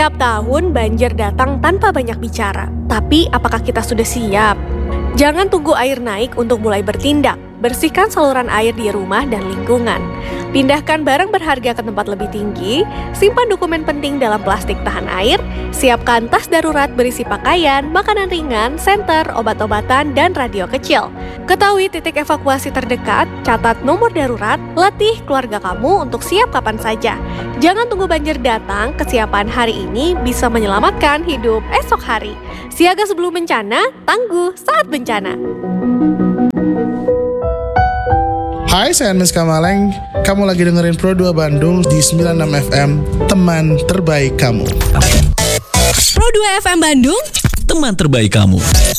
Setiap tahun banjir datang tanpa banyak bicara. Tapi apakah kita sudah siap? Jangan tunggu air naik untuk mulai bertindak. Bersihkan saluran air di rumah dan lingkungan. Pindahkan barang berharga ke tempat lebih tinggi, simpan dokumen penting dalam plastik tahan air, siapkan tas darurat berisi pakaian, makanan ringan, senter, obat-obatan, dan radio kecil. Ketahui titik evakuasi terdekat, catat nomor darurat, latih keluarga kamu untuk siap kapan saja. Jangan tunggu banjir datang, kesiapan hari ini bisa menyelamatkan hidup esok hari. Siaga sebelum bencana, tangguh saat bencana. Hai, saya Anmes Kamaleng. Kamu lagi dengerin Pro 2 Bandung di 96 FM, teman terbaik kamu. Pro 2 FM Bandung, teman terbaik kamu.